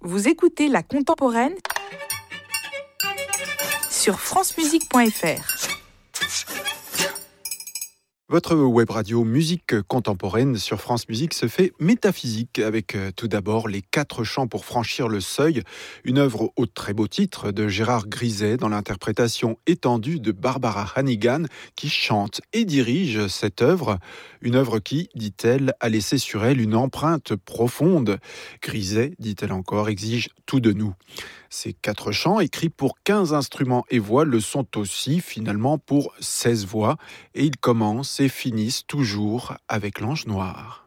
Vous écoutez La Contemporaine sur francemusique.fr. Votre web radio musique contemporaine sur France Musique se fait métaphysique avec tout d'abord les 4 chants pour franchir le seuil, une œuvre au très beau titre de Gérard Griset dans l'interprétation étendue de Barbara Hannigan qui chante et dirige cette œuvre. Une œuvre qui, dit-elle, a laissé sur elle une empreinte profonde. Griset, dit-elle encore, exige tout de nous. Ces 4 chants, écrits pour 15 instruments et voix, le sont aussi finalement pour 16 voix, et ils commencent et finissent toujours avec l'Ange Noir.